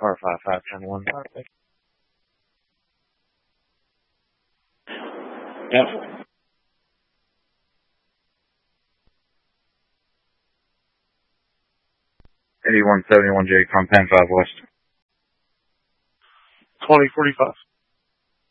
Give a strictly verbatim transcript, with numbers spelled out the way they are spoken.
car five five ten one. Yep. eighty-one seventy-one J, Compound five West. twenty forty-five.